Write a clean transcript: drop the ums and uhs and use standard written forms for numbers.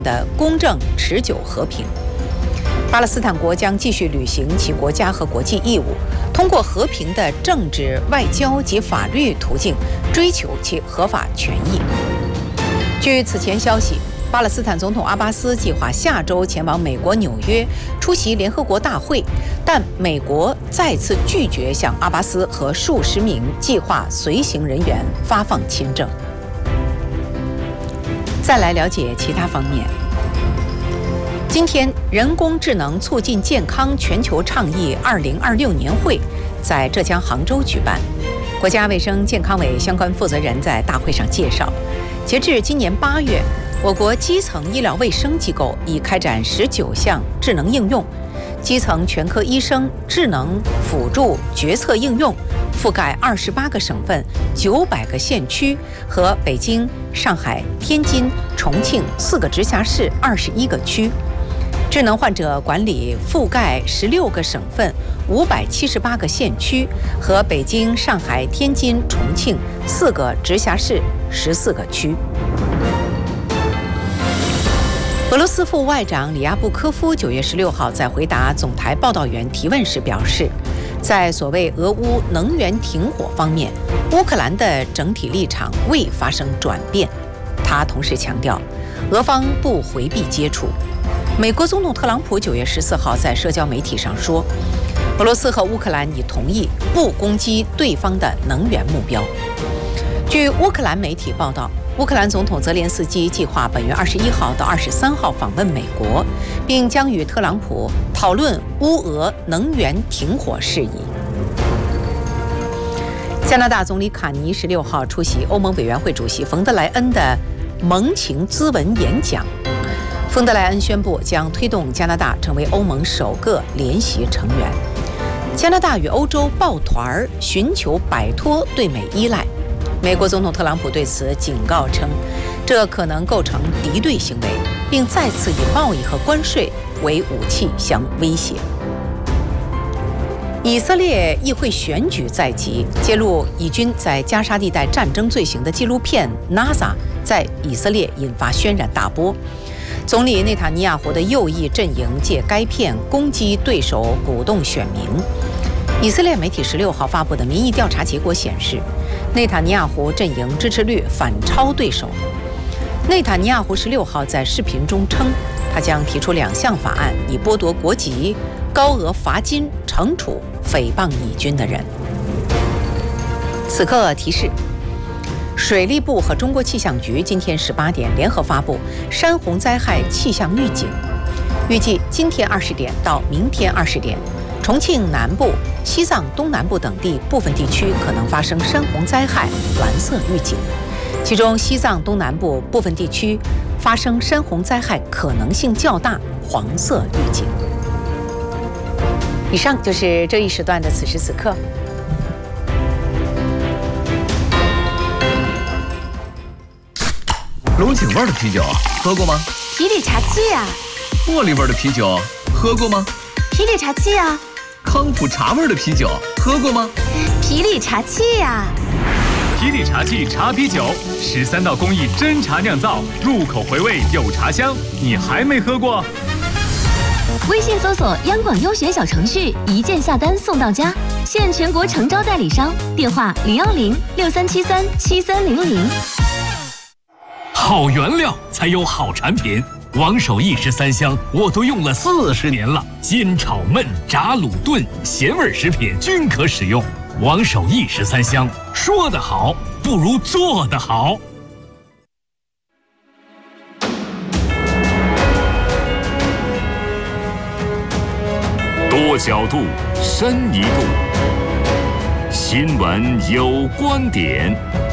的公正持久和平。巴勒斯坦国将继续履行其国家和国际义务，通过和平的政治、外交及法律途径追求其合法权益。据此前消息，巴勒斯坦总统阿巴斯计划下周前往美国纽约出席联合国大会，但美国再次拒绝向阿巴斯和数十名计划随行人员发放签证。再来了解其他方面。今天，人工智能促进健康全球倡议2026年会在浙江杭州举办。国家卫生健康委相关负责人在大会上介绍，截至今年8月，我国基层医疗卫生机构已开展19项智能应用，基层全科医生智能辅助决策应用覆盖28个省份、900个县区和北京、上海、天津、重庆4个直辖市21个区。智能患者管理覆盖16个省份、578个县区和北京、上海、天津、重庆4个直辖市14个区。俄罗斯副外长里亚布科夫9月16号在回答总台报道员提问时表示，在所谓俄乌能源停火方面，乌克兰的整体立场未发生转变。他同时强调，俄方不回避接触。美国总统特朗普9月14号在社交媒体上说，俄罗斯和乌克兰已同意不攻击对方的能源目标。据乌克兰媒体报道，乌克兰总统泽连斯基计划本月21号到23号访问美国，并将与特朗普讨论乌俄能源停火事宜。加拿大总理卡尼16号出席欧盟委员会主席冯德莱恩的盟情咨文演讲。冯德莱恩宣布将推动加拿大成为欧盟首个联席成员。加拿大与欧洲抱团寻求摆脱对美依赖。美国总统特朗普对此警告称，这可能构成敌对行为，并再次以贸易和关税为武器相威胁。以色列议会选举在即，揭露以军在加沙地带战争罪行的纪录片《NASA》在以色列引发轩然大波。总理内塔尼亚胡的右翼阵营借该片攻击对手，鼓动选民。以色列媒体16号发布的民意调查结果显示，内塔尼亚胡阵营支持率反超对手。内塔尼亚胡16号在视频中称，他将提出2项法案，以剥夺国籍、高额罚金惩处诽谤以军的人。此刻提示，水利部和中国气象局今天18点联合发布山洪灾害气象预警，预计今天20点到明天20点，重庆南部、西藏东南部等地部分地区可能发生山洪灾害蓝色预警，其中西藏东南部部分地区发生山洪灾害可能性较大黄色预警。以上就是这一时段的此时此刻。 龙井味的啤酒喝过吗？ 皮里茶气呀。 茉莉味的啤酒喝过吗？ 皮里茶气呀。 康普茶味的啤酒喝过吗？ 皮里茶气呀。 皮里茶气茶啤酒，13道工艺真茶酿造，入口回味有茶香，你还没喝过？ 微信搜索央广优选小程序，一键下单送到家，现全国诚招代理商，电话010-6373-7300。 好原料才有好产品，王守义13香我都用了40年了，煎炒焖炸卤炖咸味食品均可使用。王守义13香，说得好不如做得好。 多角度，深一度，新闻有观点。